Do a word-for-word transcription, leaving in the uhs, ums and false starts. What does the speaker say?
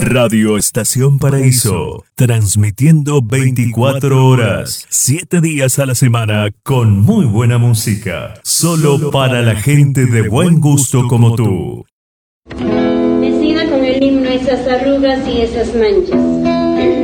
Radio Estación Paraíso, transmitiendo veinticuatro horas, siete días a la semana, con muy buena música, solo para la gente de buen gusto como tú. Decida con el himno esas arrugas y esas manchas.